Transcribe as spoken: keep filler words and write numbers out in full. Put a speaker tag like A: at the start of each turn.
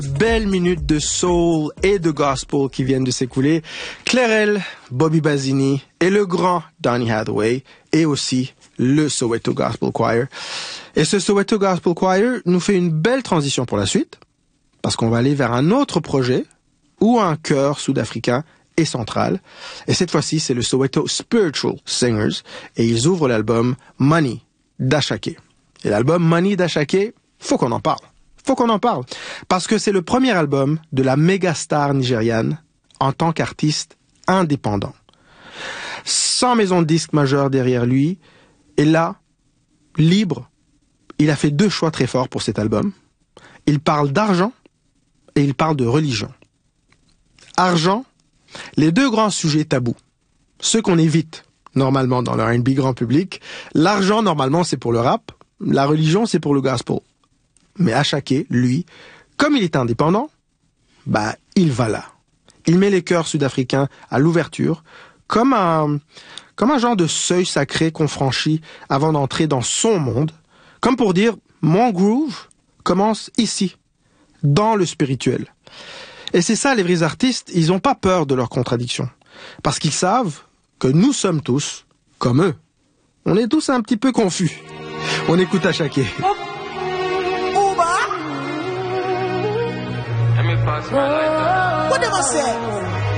A: Belle minute de soul et de gospel qui viennent de s'écouler. Clairel, Bobby Bazzini et le grand Donny Hathaway et aussi le Soweto Gospel Choir. Et ce Soweto Gospel Choir nous fait une belle transition pour la suite parce qu'on va aller vers un autre projet ou un chœur sud-africain et central. Et cette fois-ci, c'est le Soweto Spiritual Singers et ils ouvrent l'album Money d'Ashake. Et l'album Money d'Ashake, faut qu'on en parle. Faut qu'on en parle. Parce que c'est le premier album de la méga star nigériane en tant qu'artiste indépendant. Sans maison de disques majeure derrière lui. Et là, libre, il a fait deux choix très forts pour cet album. Il parle d'argent et il parle de religion. Argent, les deux grands sujets tabous. Ceux qu'on évite normalement dans le R and B grand public. L'argent, normalement, c'est pour le rap. La religion, c'est pour le gospel. Mais Ashake, lui, comme il est indépendant, bah, il va là. Il met les chœurs sud-africains à l'ouverture, comme un, comme un genre de seuil sacré qu'on franchit avant d'entrer dans son monde, comme pour dire, mon groove commence ici, dans le spirituel. Et c'est ça, les vrais artistes, ils ont pas peur de leurs contradictions, parce qu'ils savent que nous sommes tous comme eux. On est tous un petit peu confus. On écoute Ashake.
B: What am I saying?